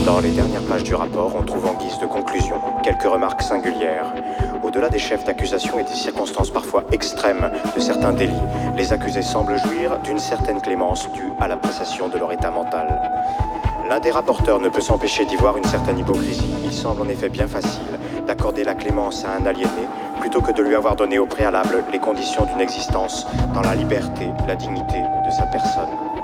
Dans les dernières pages du rapport, on trouve en guise de conclusion quelques remarques singulières. Au-delà des chefs d'accusation et des circonstances parfois extrêmes de certains délits, les accusés semblent jouir d'une certaine clémence due à l'appréciation de leur état mental. L'un des rapporteurs ne peut s'empêcher d'y voir une certaine hypocrisie. Il semble en effet bien facile d'accorder la clémence à un aliéné plutôt que de lui avoir donné au préalable les conditions d'une existence dans la liberté, la dignité de sa personne.